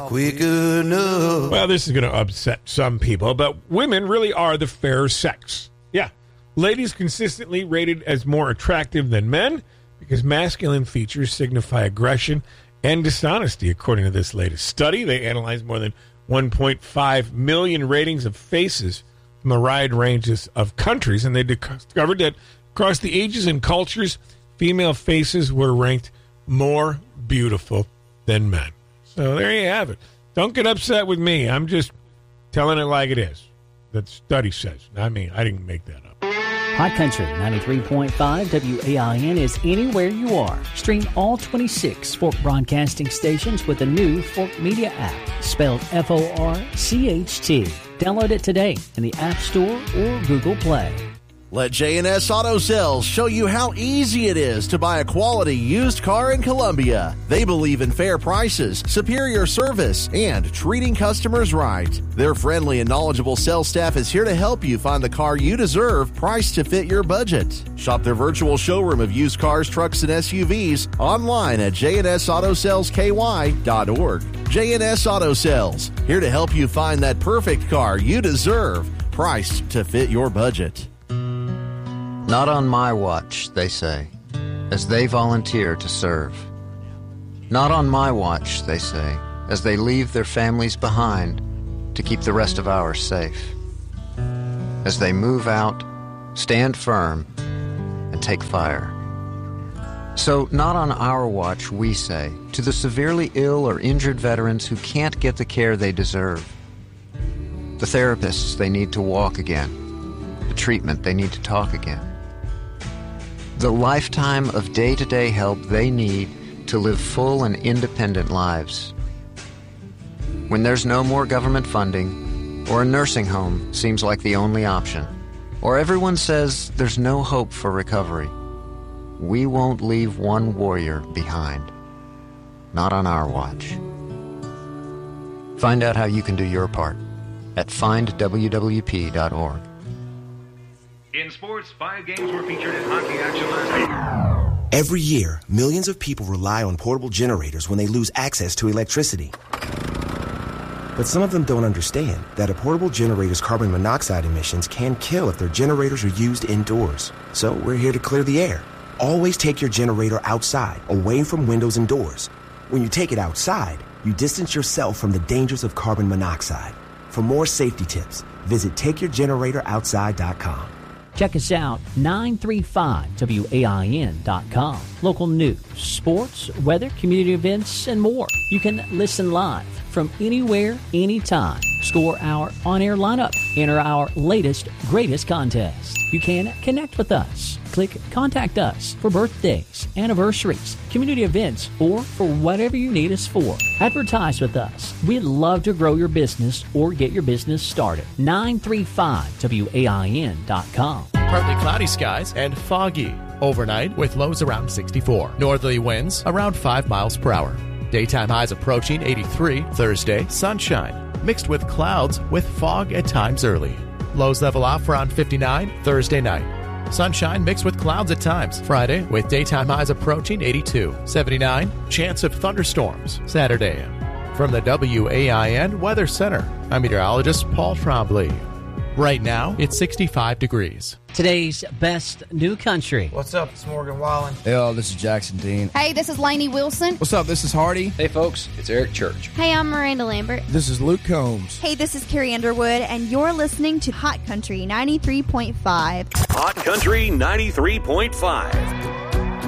quick enough. Well, this is going to upset some people, but women really are the fairer sex. Yeah. Ladies consistently rated as more attractive than men because masculine features signify aggression and dishonesty, according to this latest study. They analyzed more than 1.5 million ratings of faces from a wide ranges of countries, and they discovered that across the ages and cultures, female faces were ranked more beautiful than men. So there you have it. Don't get upset with me. I'm just telling it like it is. That study says. I mean, I didn't make that up. Hot Country 93.5 WAIN is anywhere you are. Stream all 26 Fork broadcasting stations with the new Fork Media app, spelled FORCHT. Download it today in the App Store or Google Play. Let J&S Auto Sales show you how easy it is to buy a quality used car in Columbia. They believe in fair prices, superior service, and treating customers right. Their friendly and knowledgeable sales staff is here to help you find the car you deserve, priced to fit your budget. Shop their virtual showroom of used cars, trucks, and SUVs online at jnsautosalesky.org. J&S Auto Sales, here to help you find that perfect car you deserve, priced to fit your budget. Not on my watch, they say, as they volunteer to serve. Not on my watch, they say, as they leave their families behind to keep the rest of ours safe. As they move out, stand firm, and take fire. So, not on our watch, we say, to the severely ill or injured veterans who can't get the care they deserve, the therapists they need to walk again, the treatment they need to talk again, the lifetime of day-to-day help they need to live full and independent lives. When there's no more government funding, or a nursing home seems like the only option, or everyone says there's no hope for recovery, we won't leave one warrior behind. Not on our watch. Find out how you can do your part at findwwp.org. In sports, 5 games were featured in hockey action last week. Every year, millions of people rely on portable generators when they lose access to electricity. But some of them don't understand that a portable generator's carbon monoxide emissions can kill if their generators are used indoors. So we're here to clear the air. Always take your generator outside, away from windows and doors. When you take it outside, you distance yourself from the dangers of carbon monoxide. For more safety tips, visit TakeYourGeneratorOutside.com. Check us out, 935WAIN.com. Local news, sports, weather, community events, and more. You can listen live from anywhere, anytime. Score our on-air lineup. Enter our latest, greatest contest. You can connect with us. Click Contact Us for birthdays, anniversaries, community events, or for whatever you need us for. Advertise with us. We'd love to grow your business or get your business started. 935WAIN.com. Partly cloudy skies and foggy. Overnight with lows around 64. Northerly winds around 5 miles per hour. Daytime highs approaching 83. Thursday, sunshine mixed with clouds with fog at times early. Lows level off around 59 Thursday night. Sunshine mixed with clouds at times. Friday with daytime highs approaching 82. 79, chance of thunderstorms Saturday. From the WAIN Weather Center, I'm meteorologist Paul Trombley. Right now, it's 65 degrees. Today's best new country. What's up? It's Morgan Wallen. Hey, all, this is Jackson Dean. Hey, this is Lainey Wilson. What's up? This is Hardy. Hey, folks, it's Eric Church. Hey, I'm Miranda Lambert. This is Luke Combs. Hey, this is Carrie Underwood, and you're listening to Hot Country 93.5. Hot Country 93.5.